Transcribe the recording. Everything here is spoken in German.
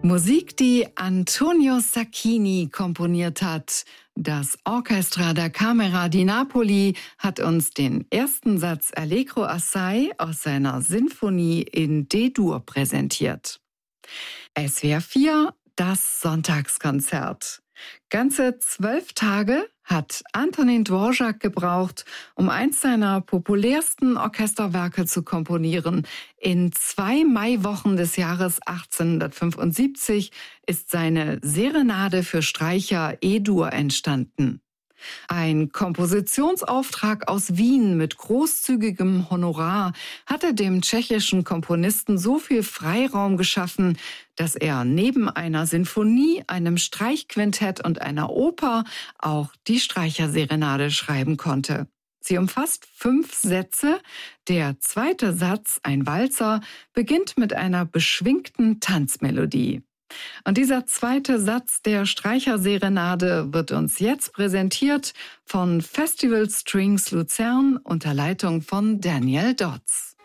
Musik, die Antonio Sacchini komponiert hat. Das Orchestra da Camera di Napoli hat uns den ersten Satz Allegro assai aus seiner Sinfonie in D-Dur präsentiert. SWR 4, das Sonntagskonzert. Ganze 12 Tage hat Antonín Dvořák gebraucht, um eins seiner populärsten Orchesterwerke zu komponieren. In 2 Maiwochen des Jahres 1875 ist seine Serenade für Streicher E-Dur entstanden. Ein Kompositionsauftrag aus Wien mit großzügigem Honorar hatte dem tschechischen Komponisten so viel Freiraum geschaffen, dass er neben einer Sinfonie, einem Streichquintett und einer Oper auch die Streicherserenade schreiben konnte. Sie umfasst 5 Sätze. Der zweite Satz, ein Walzer, beginnt mit einer beschwingten Tanzmelodie. Und dieser zweite Satz der Streicherserenade wird uns jetzt präsentiert von Festival Strings Luzern unter Leitung von Daniel Dodds.